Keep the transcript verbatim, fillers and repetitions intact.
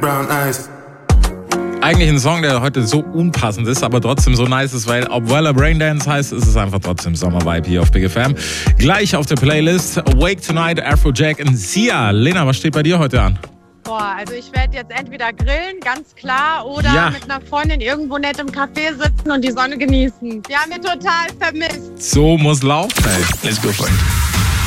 brown eyes. Eigentlich ein Song, der heute so unpassend ist, aber trotzdem so nice ist, weil obwohl er Braindance heißt, ist es einfach trotzdem Sommer-Vibe hier auf Big F M. Gleich auf der Playlist Awake Tonight, Afrojack und Sia. Lena, was steht bei dir heute an? Boah, also ich werde jetzt entweder grillen, ganz klar, oder Ja. mit einer Freundin irgendwo nett im Café sitzen und die Sonne genießen. Wir haben wir total vermisst. So muss laufen, ey. Let's go for it.